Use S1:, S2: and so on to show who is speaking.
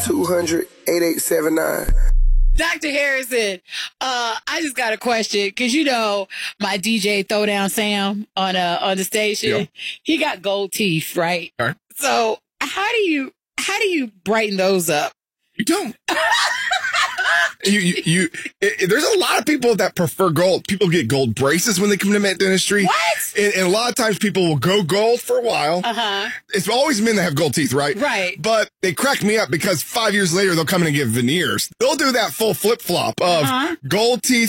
S1: 1-800-8879.
S2: Dr. Harrison, I just got a question because my DJ Throwdown Sam on the station,
S3: Yep.
S2: He got gold teeth, right?
S3: All right.
S2: So how do you brighten those up?
S3: You don't. There's a lot of people that prefer gold. People get gold braces when they come to Met Dentistry.
S2: What?
S3: And a lot of times people will go gold for a while.
S2: Uh-huh.
S3: It's always men that have gold teeth, right?
S2: Right.
S3: But they crack me up because 5 years later, they'll come in and get veneers. They'll do that full flip-flop of gold teeth